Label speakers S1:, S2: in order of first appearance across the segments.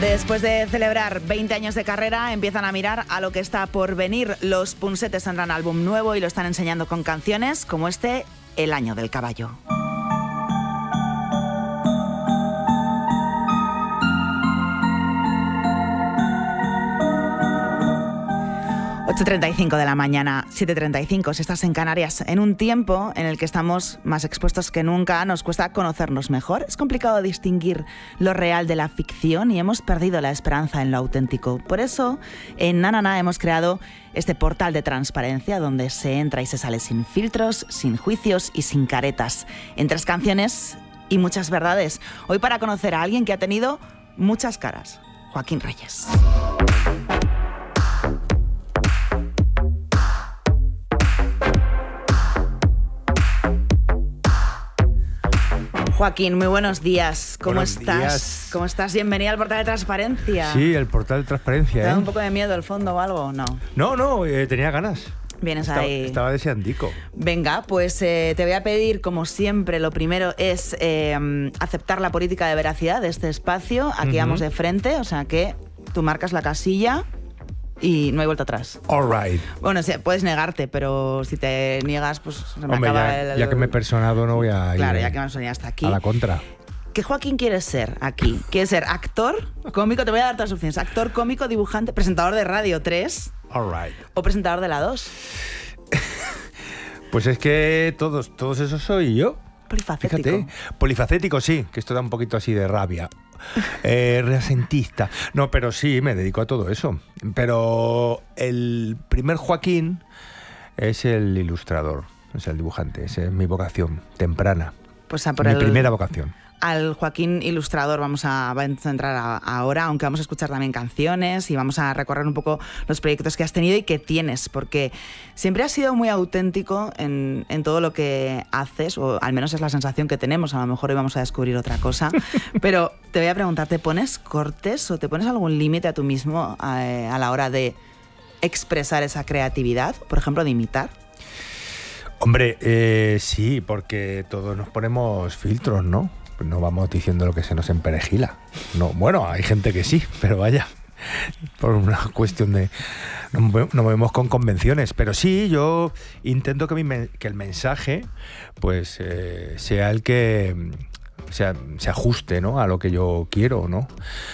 S1: Después de celebrar 20 años de carrera, empiezan a mirar a lo que está por venir. Los Punsetes tendrán álbum nuevo y lo están enseñando con canciones como este, El año del caballo. 8:35 de la mañana, 7:35, si estás en Canarias, en un tiempo en el que estamos más expuestos que nunca, nos cuesta conocernos mejor, es complicado distinguir lo real de la ficción y hemos perdido la esperanza en lo auténtico. Por eso, en Nanana hemos creado este portal de transparencia donde se entra y se sale sin filtros, sin juicios y sin caretas, en 3 canciones y muchas verdades. Hoy para conocer a alguien que ha tenido muchas caras, Joaquín Reyes. Joaquín, muy buenos días. ¿Cómo estás? ¿Cómo estás? Bienvenido al portal de transparencia.
S2: Sí, el portal de transparencia.
S1: ¿Te da un poco de miedo el fondo o algo? No.
S2: No, tenía ganas.
S1: Vienes ahí.
S2: Estaba deseandico.
S1: Venga, pues te voy a pedir, como siempre, lo primero es aceptar la política de veracidad de este espacio. Aquí vamos de frente, o sea que tú marcas la casilla y no hay vuelta atrás.
S2: All right.
S1: Bueno, puedes negarte, pero si te niegas, pues se me
S2: Hombre,
S1: acaba
S2: ya que me he personado no voy a ir.
S1: Claro, ya que me soñé hasta aquí.
S2: A la contra.
S1: ¿Qué Joaquín quieres ser aquí? ¿Quieres ser actor, cómico? Te voy a dar todas las opciones. Actor, cómico, dibujante, presentador de Radio 3.
S2: All right.
S1: ¿O presentador de la 2?
S2: Pues es que todos esos soy yo.
S1: Polifacético.
S2: Fíjate, polifacético sí, que esto da un poquito así de rabia. Reasentista. No, pero sí, me dedico a todo eso. Pero el primer Joaquín es el ilustrador, es el dibujante. Esa es mi vocación temprana.
S1: Pues a por
S2: mi primera vocación.
S1: Al Joaquín ilustrador vamos a entrar ahora, aunque vamos a escuchar también canciones y vamos a recorrer un poco los proyectos que has tenido y que tienes, porque siempre has sido muy auténtico en todo lo que haces, o al menos es la sensación que tenemos, a lo mejor hoy vamos a descubrir otra cosa, pero te voy a preguntar, ¿te pones cortes o te pones algún límite a tú mismo a la hora de expresar esa creatividad, por ejemplo, de imitar?
S2: Hombre, sí, porque todos nos ponemos filtros, ¿no? No vamos diciendo lo que se nos emperejila. No, bueno, hay gente que sí, pero vaya, por una cuestión de... No movemos con convenciones, pero sí, yo intento que el mensaje pues sea el que... se ajuste, ¿no?, a lo que yo quiero, ¿no?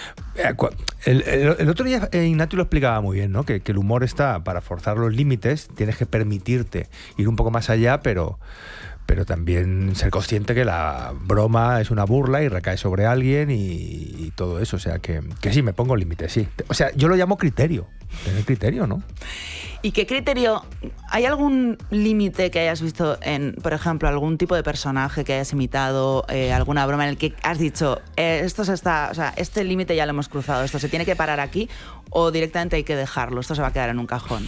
S2: El otro día Ignatius lo explicaba muy bien, ¿no? Que el humor está para forzar los límites, tienes que permitirte ir un poco más allá, pero también ser consciente que la broma es una burla y recae sobre alguien y todo eso. O sea, que sí, me pongo límites, sí. O sea, yo lo llamo criterio. Tener criterio, ¿no?
S1: ¿Y qué criterio? ¿Hay algún límite que hayas visto en, por ejemplo, algún tipo de personaje que hayas imitado, alguna broma en el que has dicho, este límite ya lo hemos cruzado, esto se tiene que parar aquí, o directamente hay que dejarlo, esto se va a quedar en un cajón?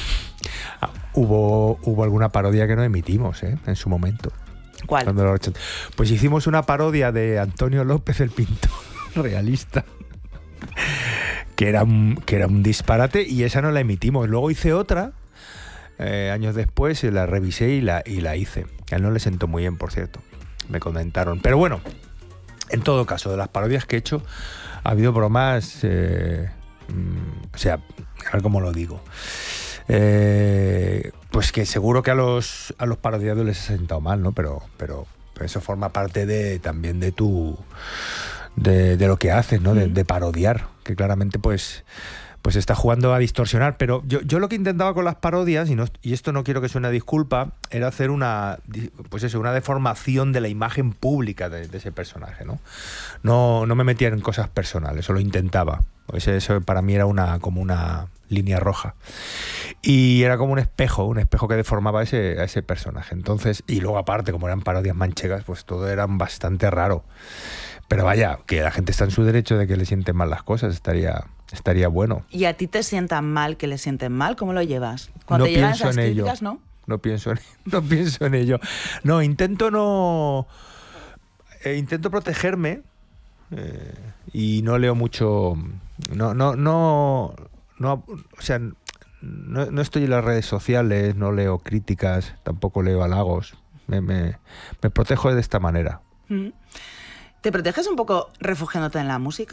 S2: Hubo alguna parodia que no emitimos, en su momento.
S1: ¿Cuál?
S2: Pues hicimos una parodia de Antonio López, el pintor realista, que era un disparate, y esa no la emitimos. Luego hice otra, años después, la revisé y la hice. A él no le sentó muy bien, por cierto. Me comentaron. Pero bueno, en todo caso, de las parodias que he hecho, ha habido bromas... o sea, a ver cómo lo digo. Pues que seguro que a los parodiados les ha sentado mal, ¿no? Pero eso forma parte también de de lo que haces, ¿no? De parodiar, que claramente pues está jugando a distorsionar. Pero yo lo que intentaba con las parodias, y esto no quiero que suene a disculpa, era hacer una deformación de la imagen pública de ese personaje, ¿no? No me metía en cosas personales, solo intentaba. Eso para mí era como una línea roja. Y era como un espejo que deformaba a ese personaje. Entonces, y luego aparte, como eran parodias manchegas, pues todo era bastante raro. Pero vaya, que la gente está en su derecho de que le sienten mal las cosas, estaría bueno.
S1: ¿Y a ti te sientan mal que le sienten mal? ¿Cómo lo llevas? Cuando te llegan esas críticas, ¿no?
S2: No pienso en ello. No, intento protegerme y no leo mucho. No, o sea, no estoy en las redes sociales, no leo críticas, tampoco leo halagos. Me protejo de esta manera.
S1: ¿Te proteges un poco refugiándote en la música?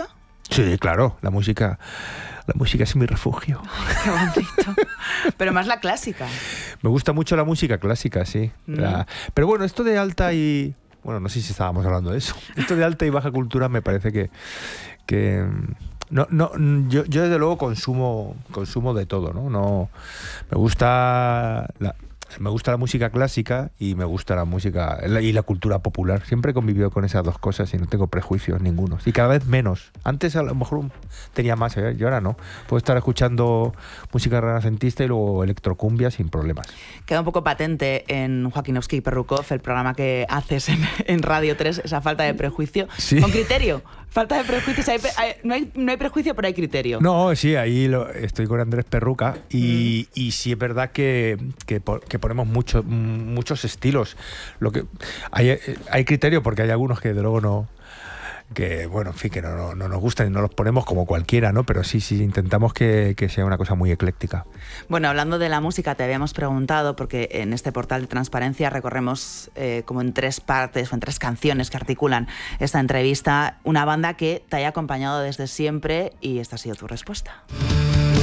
S2: Sí, claro, la música es mi refugio.
S1: Qué bonito. Pero más la clásica.
S2: Me gusta mucho la música clásica, sí. Pero bueno, esto de alta y... Bueno, no sé si estábamos hablando de eso. Esto de alta y baja cultura me parece que no, yo desde luego consumo de todo, ¿no? No me gusta la música clásica y me gusta la música y la cultura popular. Siempre he convivido con esas dos cosas y no tengo prejuicios ningunos. Y cada vez menos. Antes a lo mejor tenía más, y ahora no. Puedo estar escuchando música renacentista y luego electrocumbia sin problemas.
S1: Queda un poco patente en Joaquínovski y Perrukov, el programa que haces en Radio 3, esa falta de prejuicio.
S2: Sí.
S1: Con criterio. Falta de prejuicios. No hay prejuicio, pero hay criterio.
S2: No, sí, ahí estoy con Andrés Perruca y sí es verdad que ponemos muchos estilos. Lo que hay criterio porque hay algunos que de luego no, que bueno, en fin, que no nos gustan y no los ponemos como cualquiera, ¿no? Pero sí intentamos que sea una cosa muy ecléctica.
S1: Bueno, hablando de la música, te habíamos preguntado, porque en este portal de transparencia recorremos como en 3 partes o en 3 canciones que articulan esta entrevista, una banda que te haya acompañado desde siempre, y esta ha sido tu respuesta.